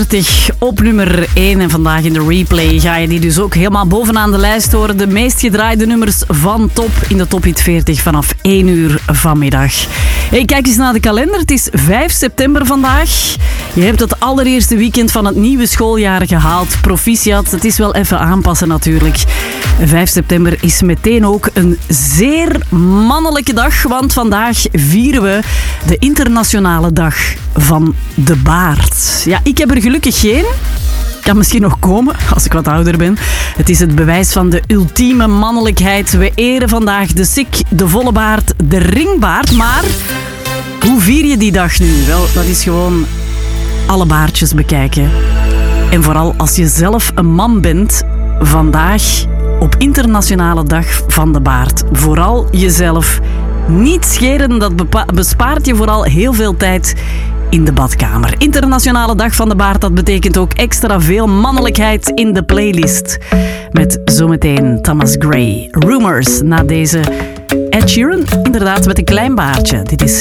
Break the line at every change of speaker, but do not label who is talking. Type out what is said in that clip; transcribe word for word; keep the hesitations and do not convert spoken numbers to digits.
Op nummer één en vandaag in de replay ga je die dus ook helemaal bovenaan de lijst horen. De meest gedraaide nummers van Top in de Top Hit veertig vanaf één uur vanmiddag. Hey, kijk eens naar de kalender. Het is vijf september vandaag. Je hebt het allereerste weekend van het nieuwe schooljaar gehaald. Proficiat. Het is wel even aanpassen natuurlijk. vijf september is meteen ook een zeer mannelijke dag, want vandaag vieren we de internationale dag van de baard. Ja, ik heb er gelukkig geen. Kan misschien nog komen als ik wat ouder ben. Het is het bewijs van de ultieme mannelijkheid. We eren vandaag de sik, de volle baard, de ringbaard. Maar hoe vier je die dag nu? Wel, dat is gewoon alle baardjes bekijken. En vooral als je zelf een man bent, vandaag op internationale dag van de baard. Vooral jezelf niet scheren, dat bepa- bespaart je vooral heel veel tijd in de badkamer. Internationale dag van de baard, dat betekent ook extra veel mannelijkheid in de playlist. Met zometeen Thomas Gray. Rumors na deze Ed Sheeran, inderdaad met een klein baardje. Dit is